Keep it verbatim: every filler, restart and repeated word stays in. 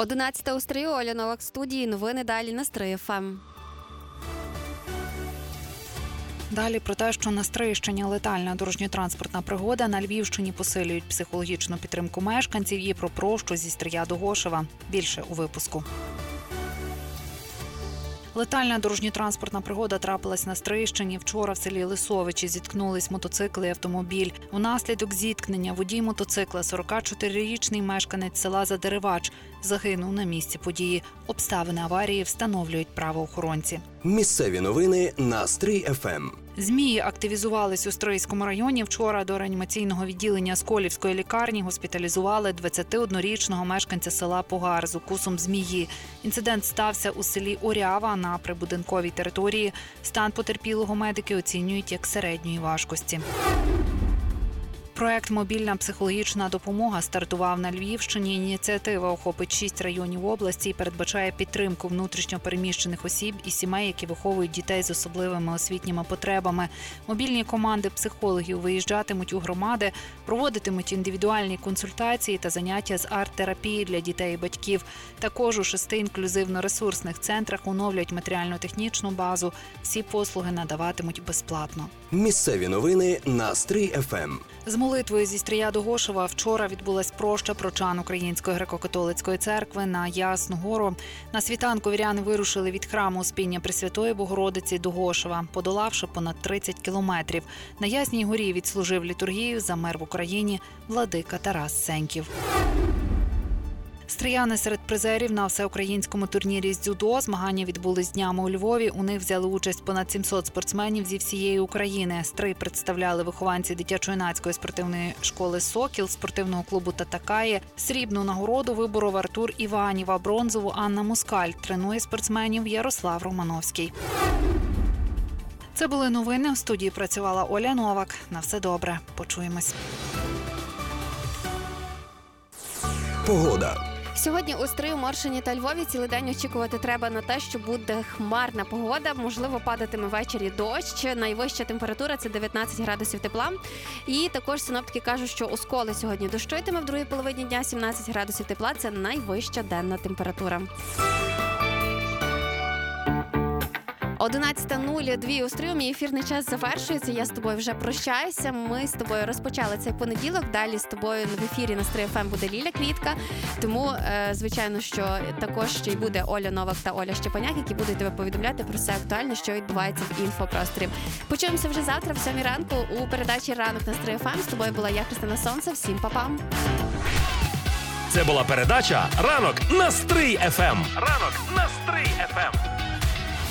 одинадцята у Стрию, Оля Новак в студії. Новини далі на Стрий еф ем. Далі про те, що на Стрийщині летальна дорожньо-транспортна пригода, на Львівщині посилюють психологічну підтримку мешканців і про прощу зі Стрия до Гошева. Більше у випуску. Летальна дорожньо-транспортна пригода трапилась на Стрийщині. Вчора в селі Лисовичі зіткнулись мотоцикл і автомобіль. Унаслідок зіткнення водій мотоцикла, сорокачотирирічний мешканець села Задеревач, загинув на місці події. Обставини аварії встановлюють правоохоронці. Місцеві новини на Стрий еф ем. Змії активізувались у Стрийському районі. Вчора до реанімаційного відділення Сколівської лікарні госпіталізували двадцятиоднорічного мешканця села Погар з укусом змії. Інцидент стався у селі Орява на прибудинковій території. Стан потерпілого медики оцінюють як середньої важкості. Проект «Мобільна психологічна допомога» стартував на Львівщині. Ініціатива охопить шість районів області і передбачає підтримку внутрішньо переміщених осіб і сімей, які виховують дітей з особливими освітніми потребами. Мобільні команди психологів виїжджатимуть у громади, проводитимуть індивідуальні консультації та заняття з арт-терапії для дітей і батьків. Також у шести інклюзивно-ресурсних центрах оновлюють матеріально-технічну базу. Всі послуги надаватимуть безплатно. Місцеві новини на Стрий еф ем. З молитвою зі Стрия до Гошева вчора відбулась проща прочан Української греко-католицької церкви на Ясну Гору. На світанку віряни вирушили від храму Успіння Пресвятої Богородиці до Гошева, подолавши понад тридцять кілометрів. На Ясній Горі відслужив літургію за мир в Україні владика Тарас Сеньків. Стрияни серед призерів на всеукраїнському турнірі з дзюдо. Змагання відбулись днями у Львові. У них взяли участь понад сімсот спортсменів зі всієї України. Стрий представляли вихованці дитячо-юнацької спортивної школи «Сокіл», спортивного клубу «Татакає». Срібну нагороду виборов Артур Іванів, а бронзову – Анна Москаль. Тренує спортсменів Ярослав Романовський. Це були новини. В студії працювала Оля Новак. На все добре. Почуємось. Погода. Сьогодні у Стрию, Моршині та Львові цілий день очікувати треба на те, що буде хмарна погода. Можливо, падатиме ввечері дощ. Найвища температура – це дев'ятнадцять градусів тепла. І також синоптики кажуть, що у Сколі сьогодні дощитиме в другій половині дня. сімнадцять градусів тепла – це найвища денна температура. одинадцята нуль два у Стрию. Мій ефірний час завершується. Я з тобою вже прощаюся. Ми з тобою розпочали цей понеділок. Далі з тобою в ефірі на Стрий еф ем буде Ліля Квітка. Тому, е, звичайно, що також ще й буде Оля Новак та Оля Щепаняк, які будуть тебе повідомляти про все актуальне, що відбувається в інфопросторі. Почуємося вже завтра в сьомій ранку у передачі «Ранок на Стрий еф ем». З тобою була я, Христина Сонце. Всім па-пам! Це була передача «Ранок на Стрий еф ем». Ранок на Стрий.